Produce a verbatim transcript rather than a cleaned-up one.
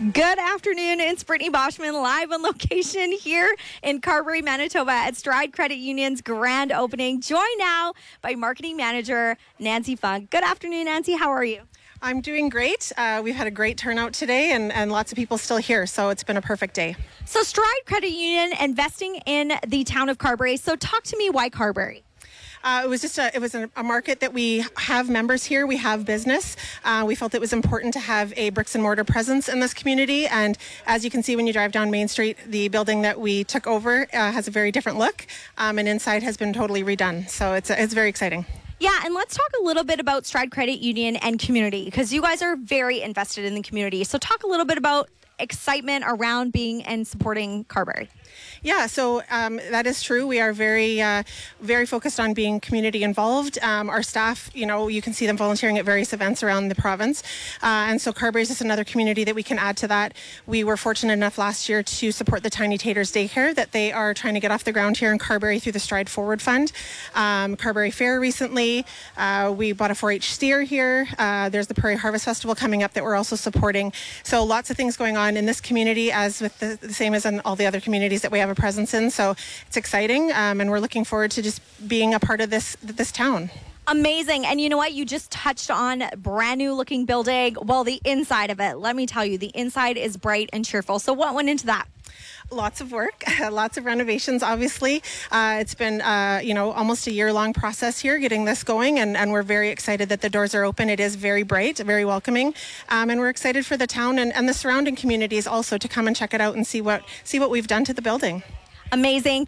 Good afternoon. It's Brittany Boschman live on location here in Carberry, Manitoba at Stride Credit Union's grand opening. Joined now by Marketing Manager Nancy Funk. Good afternoon, Nancy. How are you? I'm doing great. Uh, we've had a great turnout today and, and lots of people still here, so it's been a perfect day. So Stride Credit Union investing in the town of Carberry. So talk to me, why Carberry? Uh, it was just a, it was a, a market that we have members here. We have business. Uh, we felt it was important to have a bricks and mortar presence in this community. And as you can see when you drive down Main Street, the building that we took over uh, has a very different look, um, and inside has been totally redone. So it's it's very exciting. Yeah, and let's talk a little bit about Stride Credit Union and community, because you guys are very invested in the community. So talk a little bit about excitement around being and supporting Carberry. Yeah, so um, that is true. We are very, uh, very focused on being community involved. Um, our staff, you know, you can see them volunteering at various events around the province. Uh, and so Carberry is just another community that we can add to that. We were fortunate enough last year to support the Tiny Taters Daycare that they are trying to get off the ground here in Carberry through the Stride Forward Fund. Um, Carberry Fair recently. Uh, we bought a four H steer here. Uh, there's the Prairie Harvest Festival coming up that we're also supporting. So lots of things going on in this community, as with the, the same as in all the other communities that we have a presence in. So it's exciting, um, and we're looking forward to just being a part of this this town. Amazing. And you know what? You just touched on brand new looking building. Well, the inside of it, let me tell you, the inside is bright and cheerful. So what went into that? Lots of work, lots of renovations, obviously. Uh, it's been, uh, you know, almost a year-long process here getting this going, and, and we're very excited that the doors are open. It is very bright, very welcoming, um, and we're excited for the town and, and the surrounding communities also to come and check it out and see what see what we've done to the building. Amazing.